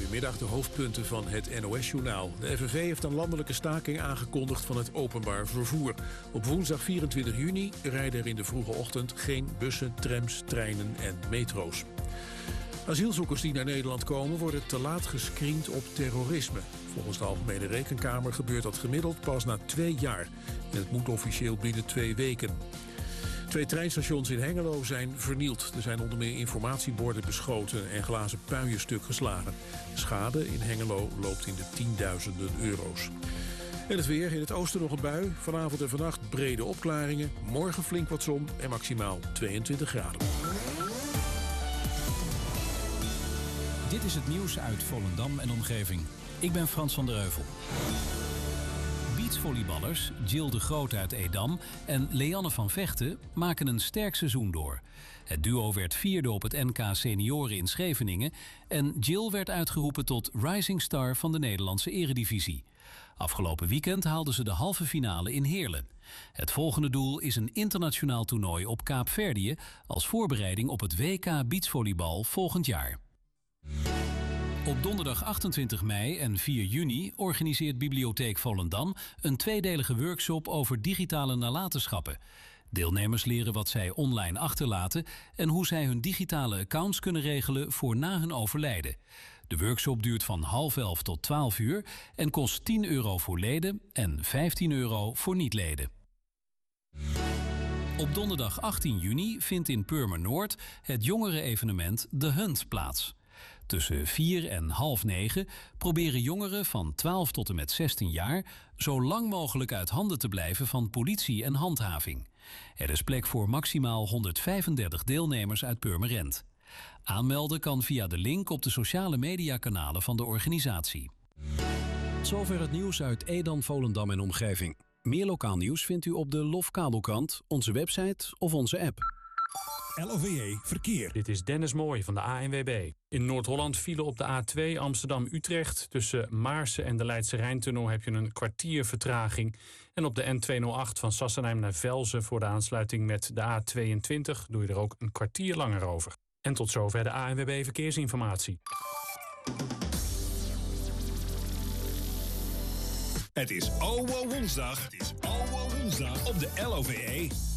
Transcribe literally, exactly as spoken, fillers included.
Goedemiddag, de hoofdpunten van het N O S-journaal. De F N V heeft een landelijke staking aangekondigd van het openbaar vervoer. Op woensdag vierentwintig juni rijden er in de vroege ochtend geen bussen, trams, treinen en metro's. Asielzoekers die naar Nederland komen worden te laat gescreend op terrorisme. Volgens de Algemene Rekenkamer gebeurt dat gemiddeld pas na twee jaar. En het moet officieel binnen twee weken. Twee treinstations in Hengelo zijn vernield. Er zijn onder meer informatieborden beschoten en glazen puien stuk geslagen. De schade in Hengelo loopt in de tienduizenden euro's. En het weer, in het oosten nog een bui. Vanavond en vannacht brede opklaringen. Morgen flink wat zon en maximaal tweeëntwintig graden. Dit is het nieuws uit Volendam en omgeving. Ik ben Frans van der Heuvel. Beachvolleyballers Jill de Groot uit Edam en Leanne van Vechten maken een sterk seizoen door. Het duo werd vierde op het N K Senioren in Scheveningen en Jill werd uitgeroepen tot Rising Star van de Nederlandse Eredivisie. Afgelopen weekend haalden ze de halve finale in Heerlen. Het volgende doel is een internationaal toernooi op Kaapverdië als voorbereiding op het W K beachvolleybal volgend jaar. Op donderdag achtentwintig mei en vier juni organiseert Bibliotheek Volendam een tweedelige workshop over digitale nalatenschappen. Deelnemers leren wat zij online achterlaten en hoe zij hun digitale accounts kunnen regelen voor na hun overlijden. De workshop duurt van half elf tot twaalf uur en kost tien euro voor leden en vijftien euro voor niet-leden. Op donderdag achttien juni vindt in Purmernoord het jongeren-evenement The Hunt plaats. Tussen vier en half negen proberen jongeren van twaalf tot en met zestien jaar zo lang mogelijk uit handen te blijven van politie en handhaving. Er is plek voor maximaal honderdvijfendertig deelnemers uit Purmerend. Aanmelden kan via de link op de sociale mediakanalen van de organisatie. Tot zover het nieuws uit Edam, Volendam en omgeving. Meer lokaal nieuws vindt u op de Lof Kabelkrant, onze website of onze app. L O V E Verkeer. Dit is Dennis Mooij van de A N W B. In Noord-Holland vielen op de A twee Amsterdam-Utrecht. Tussen Maarsen en de Leidse Rijntunnel heb je een kwartier vertraging. En op de N tweehonderdacht van Sassenheim naar Velzen voor de aansluiting met de A tweeëntwintig doe je er ook een kwartier langer over. En tot zover de A N W B Verkeersinformatie. Het is O W O Woensdag. Het is O W O Woensdag op de L O V E.